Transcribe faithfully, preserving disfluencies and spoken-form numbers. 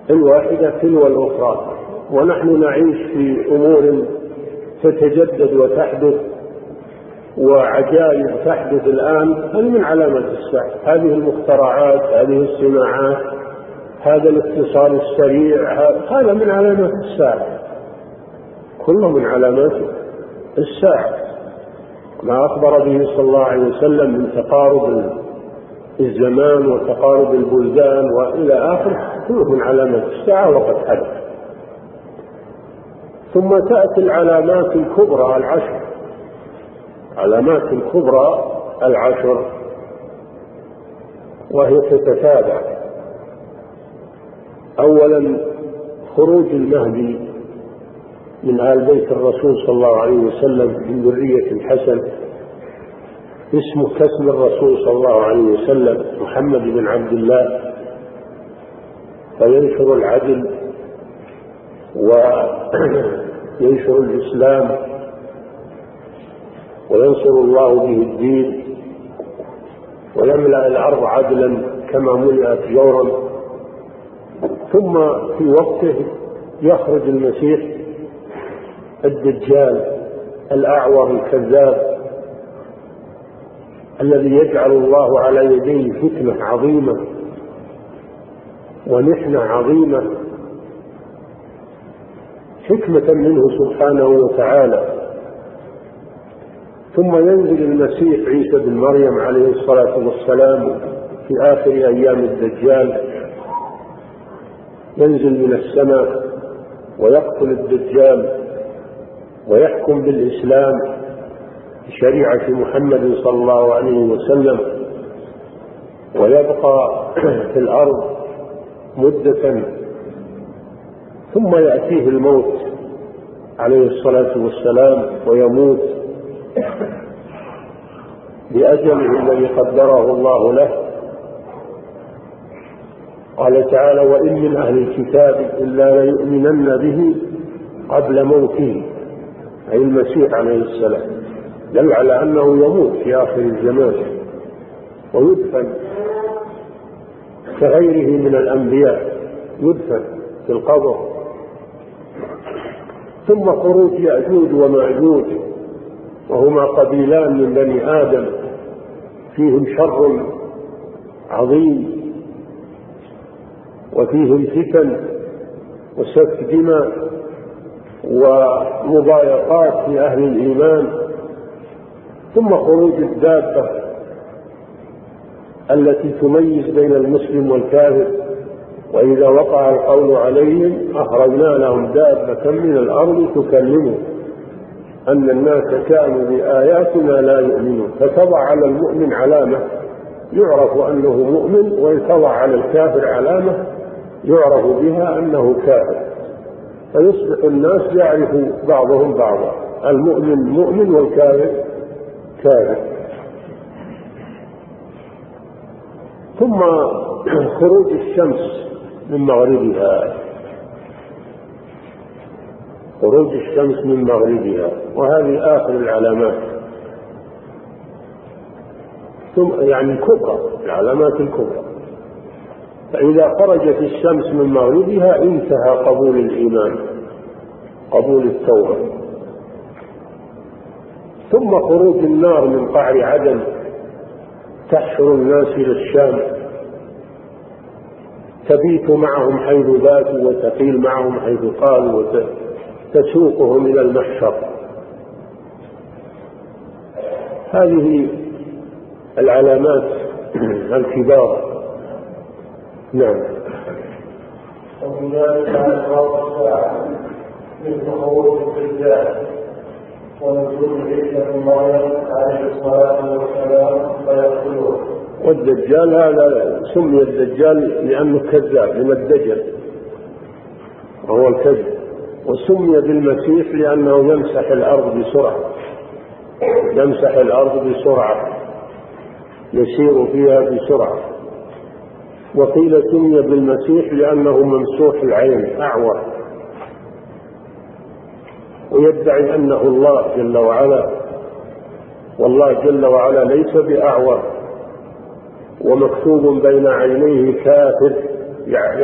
الواحدة تلو الأخرى، ونحن نعيش في أمور تتجدد وتحدث وعجائب تحدث الآن. هذه من علامات الساعة، هذه المخترعات، هذه الصناعات، هذا الاتصال السريع، هذا من علامات الساعة، كله من علامات الساعة. ما أخبر به صلى الله عليه وسلم من تقارب الزمان وتقارب البلدان وإلى آخره كله من علامات الساعة وقد حدث. ثم تأتي العلامات الكبرى العشر، علامات الكبرى العشر وهي تتتابع. أولا خروج المهدي من آل بيت الرسول صلى الله عليه وسلم من ذرية الحسن، اسمه كاسم الرسول صلى الله عليه وسلم محمد بن عبد الله، فينشر العدل وينشر الإسلام وينصر الله به الدين ويملأ الأرض عدلا كما ملئت جورا. ثم في وقته يخرج المسيح الدجال الأعور الكذاب الذي يجعل الله على يديه فتنة عظيمة ونحنة عظيمة، حكمة منه سبحانه وتعالى. ثم ينزل المسيح عيسى بن مريم عليه الصلاة والسلام في آخر أيام الدجال، ينزل من السماء ويقتل الدجال ويحكم بالإسلام بشريعة محمد صلى الله عليه وسلم، ويبقى في الأرض مدة، ثم يأتيه الموت عليه الصلاة والسلام ويموت بأجله الذي قدره الله له. قال تعالى: وإن من أهل الكتاب إلا ليؤمنن به قبل موته، أي المسيح عليه السلام، دل على أنه يموت في آخر الزمان ويدفن كغيره من الأنبياء، يدفن في القبر. ثم خروج يأجوج ومأجوج، وهما قبيلان من بني آدم فيهم شر عظيم وفيهم فتن وسفك دماء ومضايقات في أهل الإيمان. ثم خروج الدابة التي تميز بين المسلم والكافر، وإذا وقع القول عليهم أخرجنا لهم دابة من الأرض تكلمهم أن الناس كانوا بآياتنا لا يؤمنون. فتضع على المؤمن علامة يعرف أنه مؤمن، ويتضع على الكافر علامة يعرف بها أنه كافر، فيصبح الناس يعرف بعضهم بعضا، المؤمن مؤمن والكافر كافر. ثم خروج الشمس من مغربها، خروج الشمس من مغربها، وهذه آخر العلامات، ثم يعني الكبرى، العلامات الكبرى. فإذا خرجت الشمس من مغربها انتهى قبول الإيمان، قبول التوبة. ثم خروج النار من قعر عدن تحشر الناس إلى الشام، تبيت معهم حيث باتوا وتقيل معهم حيث قالوا وتسوقهم إلى المحشر. هذه العلامات الكبار. نعم. ومن ذلك أشراط الساعة مثل خروج الدجال ونزول عيسى بن مريم عليه الصلاة والسلام فيقتلوه. والدجال هذا سمي الدجال لأنه كذاب من الدجل وهو الكذب، وسمي بالمسيح لأنه يمسح الأرض بسرعة، يمسح الأرض بسرعة، يسير فيها بسرعة. وقيل سمي بالمسيح لأنه ممسوح العين أعور، ويدعي أنه الله جل وعلا، والله جل وعلا ليس بأعور، ومكتوب بين عينيه كافر